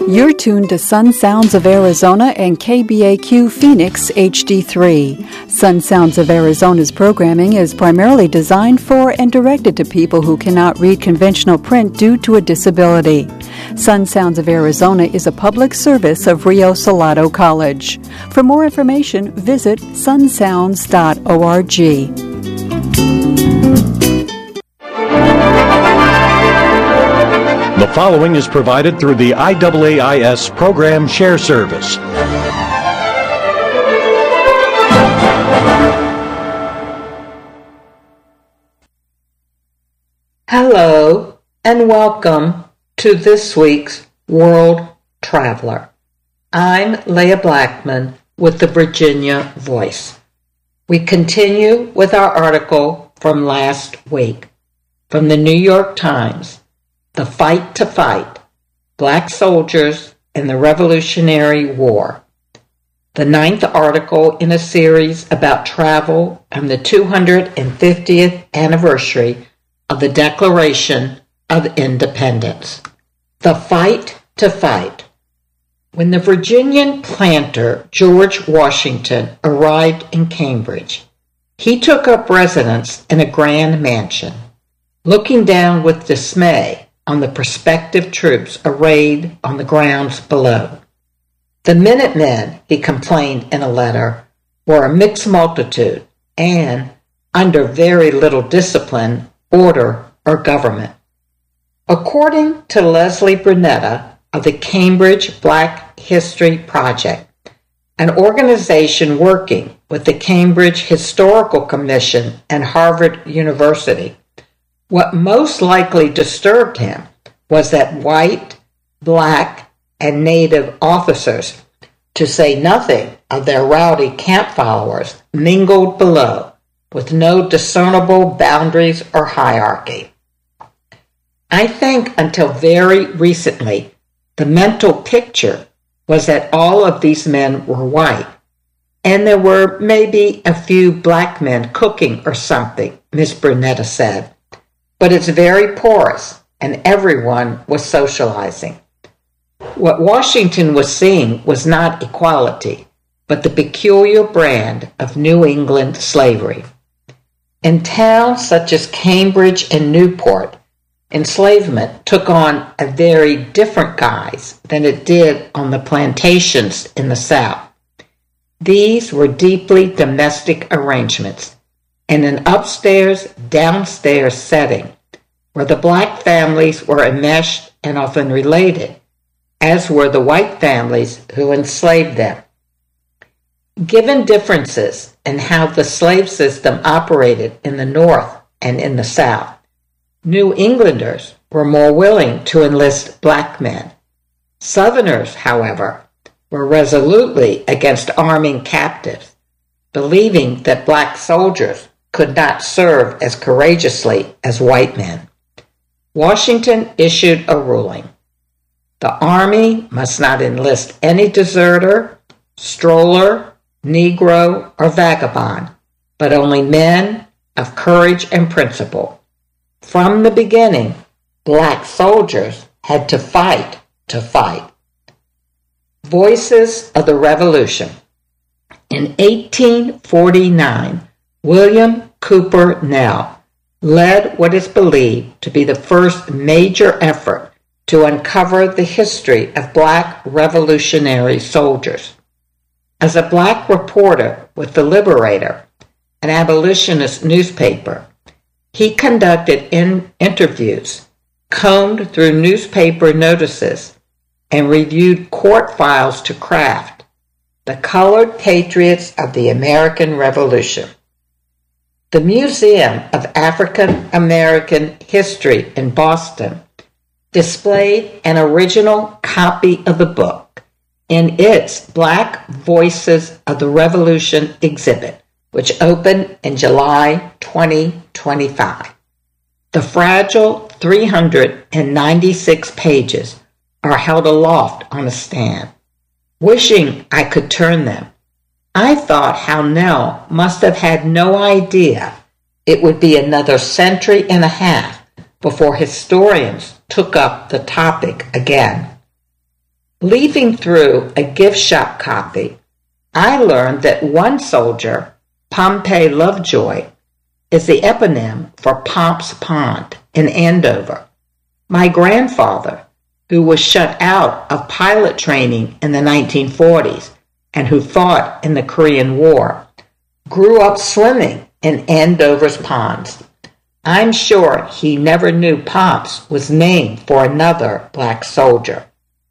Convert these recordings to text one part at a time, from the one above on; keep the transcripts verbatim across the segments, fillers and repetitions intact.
You're tuned to Sun Sounds of Arizona and K B A Q Phoenix H D three. Sun Sounds of Arizona's programming is primarily designed for and directed to people who cannot read conventional print due to a disability. Sun Sounds of Arizona is a public service of Rio Salado College. For more information, visit sun sounds dot org. The following is provided through the I A A I S Program Share Service. Hello, and welcome to this week's World Traveler. I'm Leah Blackman with the Virginia Voice. We continue with our article from last week from the New York Times. The Fight to Fight, Black Soldiers in the Revolutionary War. The ninth article in a series about travel and the two hundred fiftieth anniversary of the Declaration of Independence. The Fight to Fight. When the Virginian planter George Washington arrived in Cambridge, he took up residence in a grand mansion, looking down with dismay on the prospective troops arrayed on the grounds below. The Minutemen, he complained in a letter, were a mixed multitude and under very little discipline, order, or government. According to Leslie Brunetta of the Cambridge Black History Project, an organization working with the Cambridge Historical Commission and Harvard University, what most likely disturbed him was that white, black, and native officers, to say nothing of their rowdy camp followers, mingled below with no discernible boundaries or hierarchy. I think until very recently, the mental picture was that all of these men were white, and there were maybe a few black men cooking or something, Miss Brunetta said. But it's very porous, and everyone was socializing. What Washington was seeing was not equality, but the peculiar brand of New England slavery. In towns such as Cambridge and Newport, enslavement took on a very different guise than it did on the plantations in the South. These were deeply domestic arrangements in an upstairs-downstairs setting where the black families were enmeshed and often related, as were the white families who enslaved them. Given differences in how the slave system operated in the North and in the South, New Englanders were more willing to enlist black men. Southerners, however, were resolutely against arming captives, believing that black soldiers could not serve as courageously as white men. Washington issued a ruling. The Army must not enlist any deserter, stroller, Negro, or vagabond, but only men of courage and principle. From the beginning, black soldiers had to fight to fight. Voices of the Revolution. In eighteen forty-nine, William Cooper Nell led what is believed to be the first major effort to uncover the history of black revolutionary soldiers. As a black reporter with The Liberator, an abolitionist newspaper, he conducted in interviews, combed through newspaper notices, and reviewed court files to craft the Colored Patriots of the American Revolution. The Museum of African American History in Boston displayed an original copy of the book in its Black Voices of the Revolution exhibit, which opened in July twenty twenty-five. The fragile three hundred ninety-six pages are held aloft on a stand. Wishing I could turn them, I thought how Nell must have had no idea it would be another century and a half before historians took up the topic again. Leafing through a gift shop copy, I learned that one soldier, Pompey Lovejoy, is the eponym for Pomp's Pond in Andover. My grandfather, who was shut out of pilot training in the nineteen forties and who fought in the Korean War, grew up swimming in Andover's ponds. I'm sure he never knew Pomp's was named for another black soldier.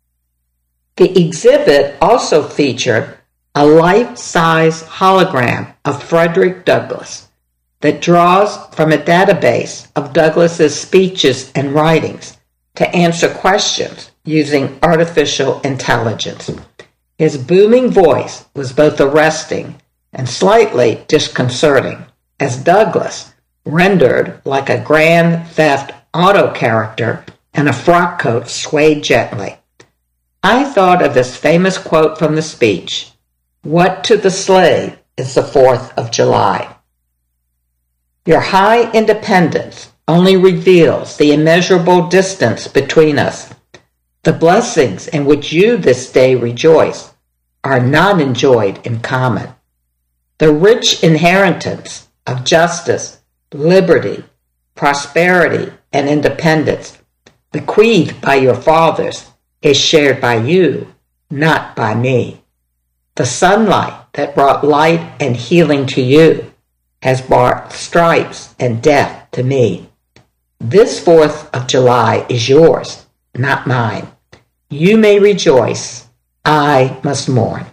The exhibit also featured a life-size hologram of Frederick Douglass that draws from a database of Douglass's speeches and writings to answer questions using artificial intelligence. His booming voice was both arresting and slightly disconcerting, as Douglass, rendered like a Grand Theft Auto character in a frock coat, swayed gently. I thought of this famous quote from the speech, "What to the slave is the fourth of July? Your high independence only reveals the immeasurable distance between us. The blessings in which you this day rejoice are not enjoyed in common. The rich inheritance of justice, liberty, prosperity, and independence bequeathed by your fathers is shared by you, not by me. The sunlight that brought light and healing to you has brought stripes and death to me. This fourth of July is yours, not mine. You may rejoice, I must mourn."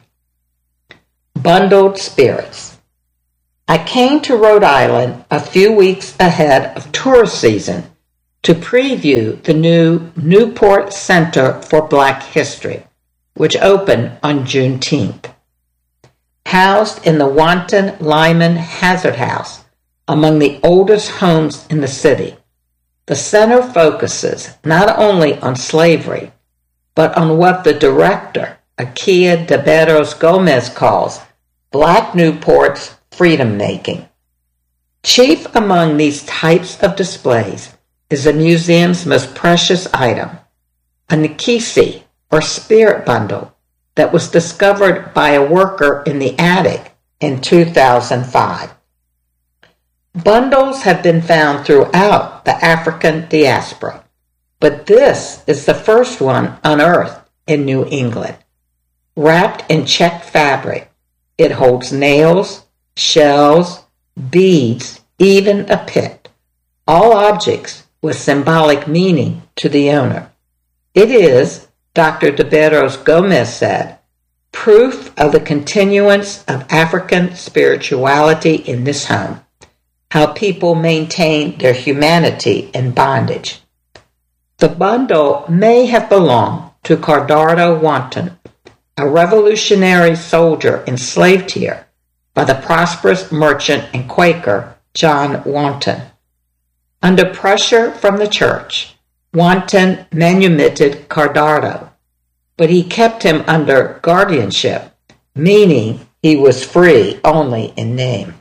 Bundled Spirits. I came to Rhode Island a few weeks ahead of tourist season to preview the new Newport Center for Black History, which opened on Juneteenth. Housed in the Wanton Lyman Hazard House, among the oldest homes in the city, the center focuses not only on slavery, but on what the director, Akia de Barros Gomez, calls Black Newport's freedom making. Chief among these types of displays is the museum's most precious item, a Nikisi, or spirit bundle, that was discovered by a worker in the attic in two thousand five. Bundles have been found throughout the African diaspora, but this is the first one unearthed in New England. Wrapped in checked fabric, it holds nails, shells, beads, even a pit, all objects with symbolic meaning to the owner. It is, Doctor de Barros Gomez said, proof of the continuance of African spirituality in this home, how people maintain their humanity in bondage. The bundle may have belonged to Cardardo Wanton, a revolutionary soldier enslaved here by the prosperous merchant and Quaker John Wanton. Under pressure from the church, Wanton manumitted Cardardo, but he kept him under guardianship, meaning he was free only in name.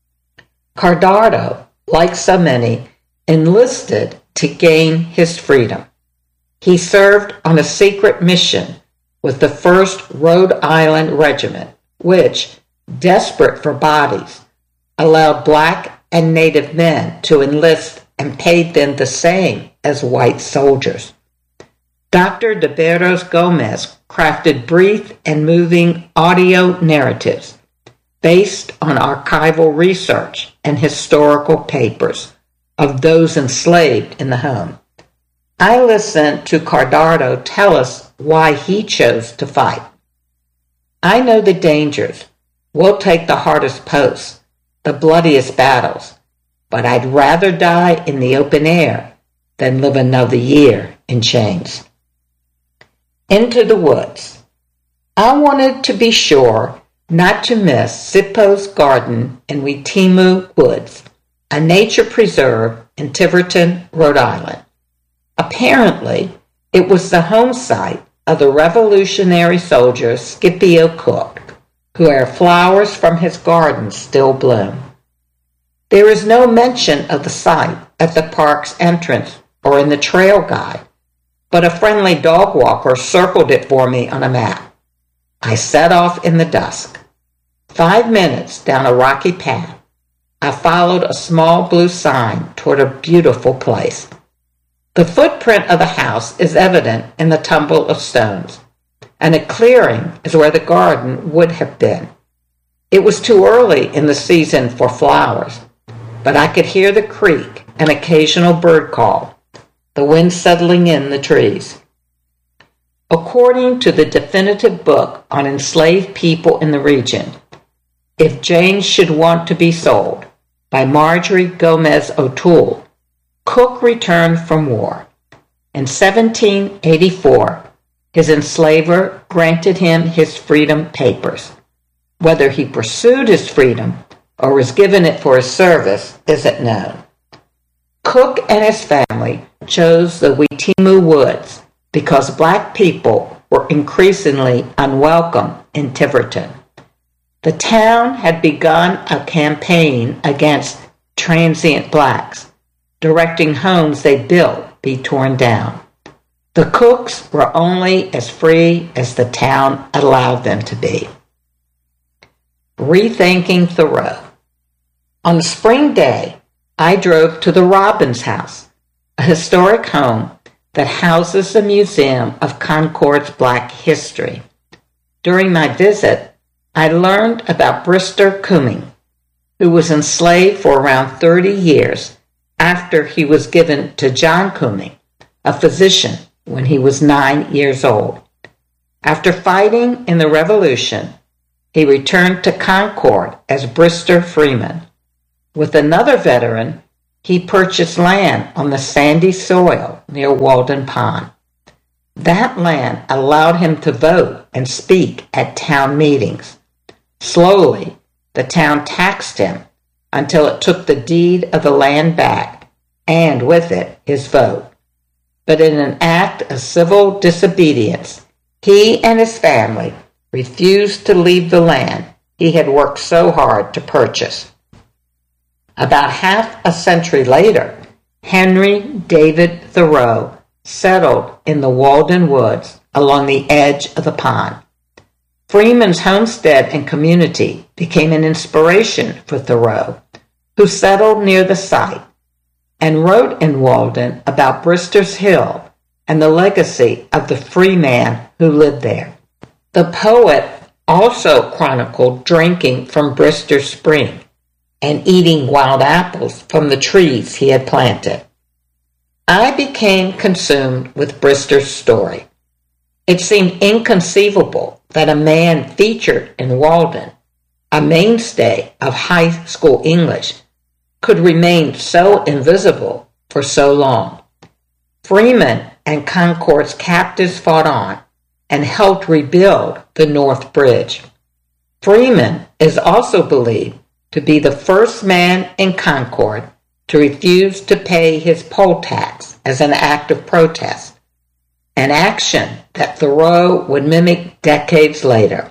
Cardardo, like so many, enlisted to gain his freedom. He served on a secret mission with the first Rhode Island Regiment, which, desperate for bodies, allowed black and native men to enlist and paid them the same as white soldiers. Doctor de Barros Gomez crafted brief and moving audio narratives based on archival research and historical papers of those enslaved in the home. I listened to Cardardo tell us why he chose to fight. "I know the dangers. We'll take the hardest posts, the bloodiest battles, but I'd rather die in the open air than live another year in chains." Into the Woods. I wanted to be sure not to miss Sippo's Garden in Weetimu Woods, a nature preserve in Tiverton, Rhode Island. Apparently, it was the home site of the Revolutionary soldier Scipio Cook, where flowers from his garden still bloom. There is no mention of the site at the park's entrance or in the trail guide, but a friendly dog walker circled it for me on a map. I set off in the dusk. Five minutes down a rocky path, I followed a small blue sign toward a beautiful place. The footprint of the house is evident in the tumble of stones, and a clearing is where the garden would have been. It was too early in the season for flowers, but I could hear the creek, an occasional bird call, the wind settling in the trees. According to the definitive book on enslaved people in the region, If Jane Should Want to Be Sold, by Marjorie Gomez O'Toole, Cook returned from war. In seventeen eighty-four, his enslaver granted him his freedom papers. Whether he pursued his freedom or was given it for his service isn't known. Cook and his family chose the Weetimu Woods because black people were increasingly unwelcome in Tiverton. The town had begun a campaign against transient blacks, directing homes they built be torn down. The Cooks were only as free as the town allowed them to be. Rethinking Thoreau. On a spring day, I drove to the Robbins House, a historic home that houses the Museum of Concord's Black History. During my visit, I learned about Brister Cumming, who was enslaved for around thirty years after he was given to John Cumming, a physician, when he was nine years old. After fighting in the Revolution, he returned to Concord as Brister Freeman. With another veteran, he purchased land on the sandy soil near Walden Pond. That land allowed him to vote and speak at town meetings. Slowly, the town taxed him until it took the deed of the land back, and with it, his vote. But in an act of civil disobedience, he and his family refused to leave the land he had worked so hard to purchase. About half a century later, Henry David Thoreau settled in the Walden Woods along the edge of the pond. Freeman's homestead and community became an inspiration for Thoreau, who settled near the site and wrote in Walden about Brister's Hill and the legacy of the free man who lived there. The poet also chronicled drinking from Brister Spring and eating wild apples from the trees he had planted. I became consumed with Brister's story. It seemed inconceivable that a man featured in Walden, a mainstay of high school English, could remain so invisible for so long. Freeman and Concord's captives fought on and helped rebuild the North Bridge. Freeman is also believed to be the first man in Concord to refuse to pay his poll tax as an act of protest, an action that Thoreau would mimic decades later.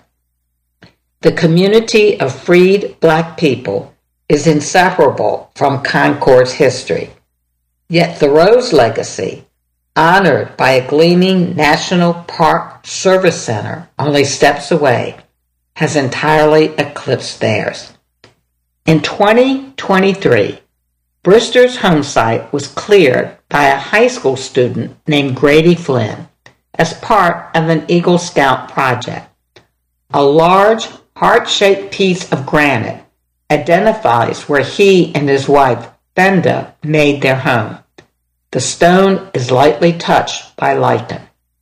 The community of freed black people is inseparable from Concord's history. Yet Thoreau's legacy, honored by a gleaming National Park Service Center only steps away, has entirely eclipsed theirs. In twenty twenty-three, Brister's home site was cleared by a high school student named Grady Flynn as part of an Eagle Scout project. A large, heart-shaped piece of granite identifies where he and his wife, Fenda, made their home. The stone is lightly touched by lichen.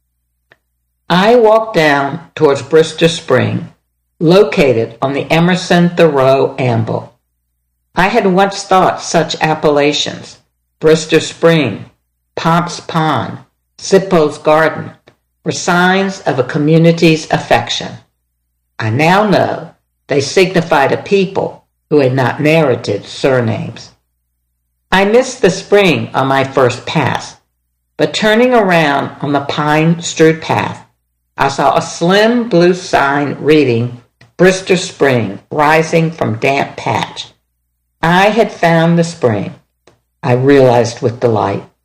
I walked down towards Brister Spring, located on the Emerson-Thoreau Amble. I had once thought such appellations, Brister Spring, Pomp's Pond, Zippo's Garden, were signs of a community's affection. I now know they signified a people who had not merited surnames. I missed the spring on my first pass, but turning around on the pine-strewed path, I saw a slim blue sign reading Brister Spring rising from damp patch. I had found the spring, I realized with delight.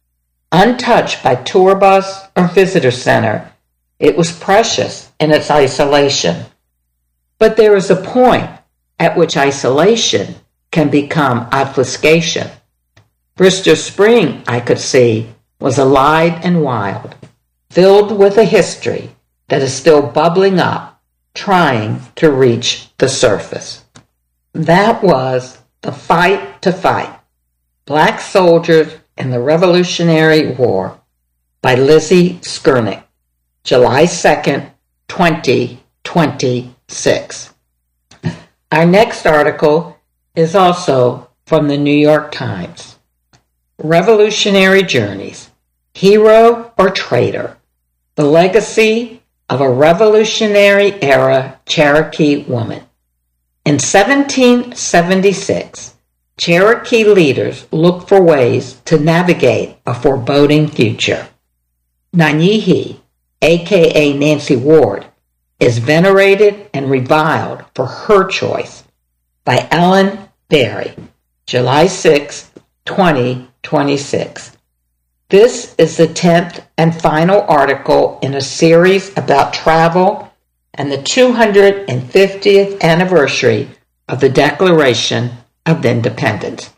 Untouched by tour bus or visitor center, it was precious in its isolation. But there is a point at which isolation can become obfuscation. Brister Spring, I could see, was alive and wild, filled with a history that is still bubbling up, trying to reach the surface. That was The Fight to Fight, Black Soldiers in the Revolutionary War by Lizzie Skernick, July second, twenty twenty-six. Our next article is also from the New York Times. Revolutionary Journeys, Hero or Traitor? The Legacy of a Revolutionary-Era Cherokee Woman. In seventeen seventy-six, Cherokee leaders looked for ways to navigate a foreboding future. Nanyehi, aka Nancy Ward, is venerated and reviled for her choice by Ellen Berry, July sixth, twenty twenty-six. This is the tenth and final article in a series about travel and the two hundred fiftieth anniversary of the Declaration of Independence.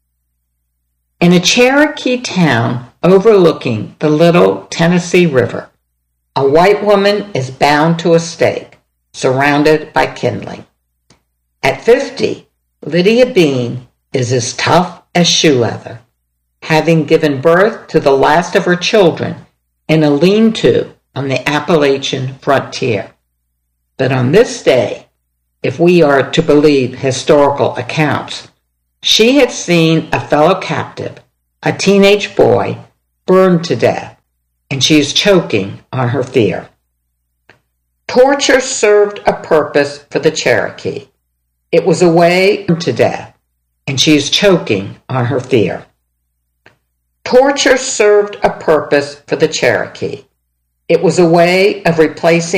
In a Cherokee town overlooking the Little Tennessee River, a white woman is bound to a stake, surrounded by kindling. At fifty, Lydia Bean is as tough as shoe leather, having given birth to the last of her children in a lean-to on the Appalachian frontier. But on this day, if we are to believe historical accounts, she had seen a fellow captive, a teenage boy, burned to death, and she is choking on her fear. Torture served a purpose for the Cherokee. It was a way to death, and she is choking on her fear. Torture served a purpose for the Cherokee. It was a way of replacing